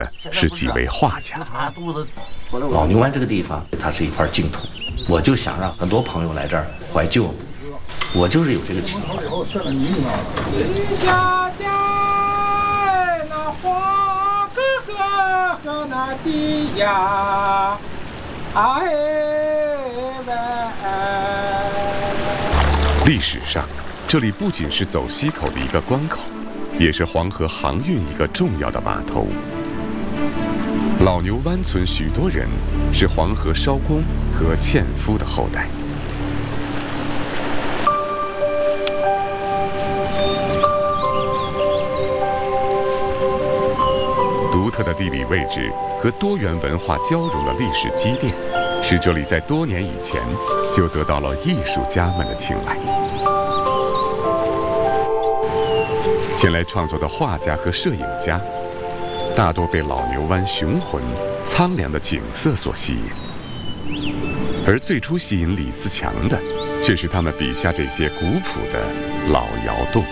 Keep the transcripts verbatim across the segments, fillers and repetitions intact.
是几位画家。 老牛湾这个地方，它是一块净土，我就想让很多朋友来这儿怀旧，我就是有这个情怀。 地下在那花哥哥和那地呀，哎喂。 历史上，这里不仅是走西口的一个关口，也是黄河航运一个重要的码头。老牛湾村许多人是黄河艄公和纤夫的后代。独特的地理位置和多元文化交融的历史积淀，使这里在多年以前就得到了艺术家们的青睐。前来创作的画家和摄影家，大多被老牛湾雄浑、苍凉的景色所吸引，而最初吸引李自强的，却是他们笔下这些古朴的老窑洞。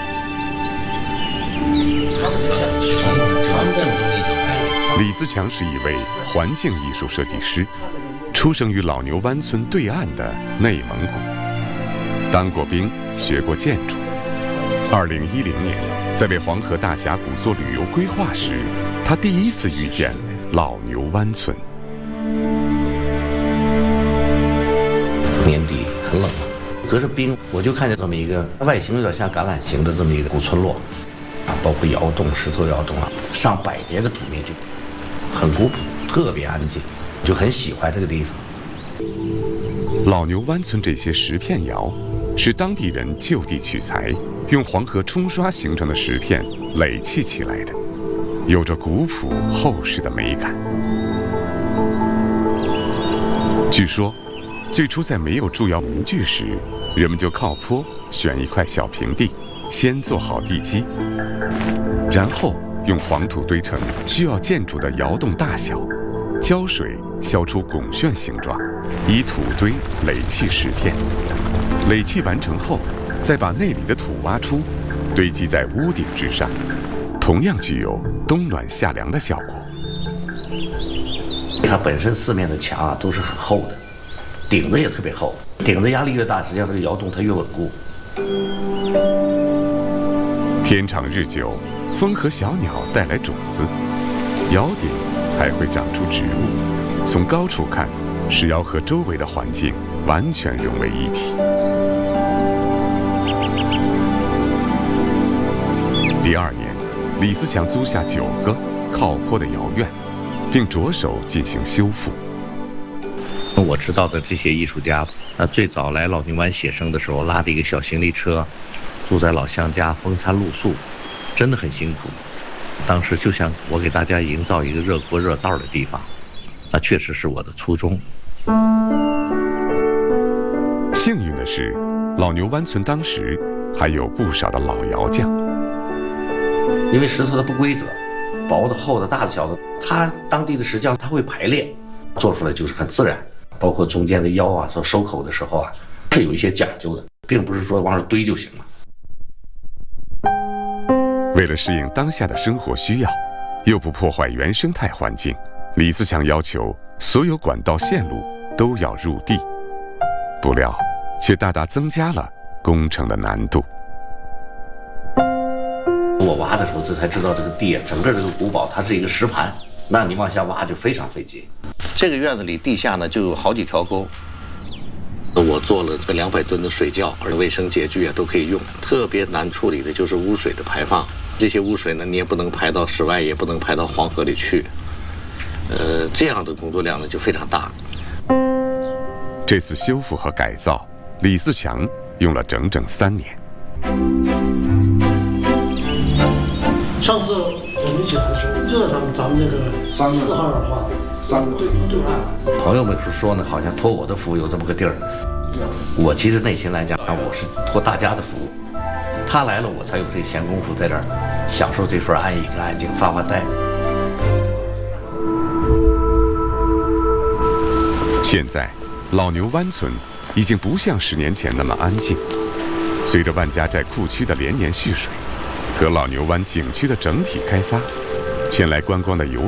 李自强是一位环境艺术设计师，出生于老牛湾村对岸的内蒙古，当过兵，学过建筑。二零一零年，在为黄河大峡谷做旅游规划时，他第一次遇见老牛湾村。 年底很冷了，隔着冰，我就看见这么一个外形有点像橄榄形的这么一个古村落，啊，包括窑洞、石头窑洞啊，上百年的土面具，很古朴，特别安静，就很喜欢这个地方。 老牛湾村这些石片窑，是当地人就地取材，用黄河冲刷形成的石片垒砌起来的，有着古朴厚实的美感。据说，最初在没有铸窑模具时，人们就靠坡选一块小平地，先做好地基，然后用黄土堆成需要建筑的窑洞大小，浇水削出拱券形状，以土堆垒砌石片。垒砌完成后，再把内里的土挖出，堆积在屋顶之上，同样具有冬暖夏凉的效果。 它本身四面的墙啊都是很厚的，顶子也特别厚，顶子压力越大，实际上这个窑洞它越稳固。 天长日久，风和小鸟带来种子，窑顶还会长出植物。从高处看，石窑和周围的环境完全融为一体。第二年，李自强租下九个靠坡的窑院，并着手进行修复。 我知道的这些艺术家，那最早来老牛湾写生的时候，拉着一个小行李车，住在老乡家，风餐露宿，真的很辛苦。当时就想我给大家营造一个热锅热灶的地方，那确实是我的初衷。 幸运的是，老牛湾村当时还有不少的老窑匠。 因为石头它不规则，薄的、厚的、大的、小的，它当地的石匠他会排列，做出来就是很自然。包括中间的腰啊，做收口的时候啊，是有一些讲究的，并不是说往上堆就行了。 为了适应当下的生活需要，又不破坏原生态环境，李自强要求所有管道线路都要入地，不料却大大增加了工程的难度。 我挖的时候，这才知道这个地啊，整个这个古堡它是一个石盘，那你往下挖就非常费劲。这个院子里地下呢就有好几条沟，我做了这两百吨的水窖，而卫生洁具啊都可以用。特别难处理的就是污水的排放，这些污水呢你也不能排到室外，也不能排到黄河里去，呃，这样的工作量呢就非常大。 这次修复和改造，李自强用了整整三年。 上次我们一起来的时候，就在咱们咱们那个四号二画的三个对对岸。 朋友们是说呢，好像托我的福有这么个地儿。我其实内心来讲，我是托大家的福。他来了，我才有这闲工夫在这儿享受这份安逸跟安静，发发呆。 现在，老牛湾村已经不像十年前那么安静。随着万家寨库区的连年蓄水和老牛湾景区的整体开发， 前来观光的游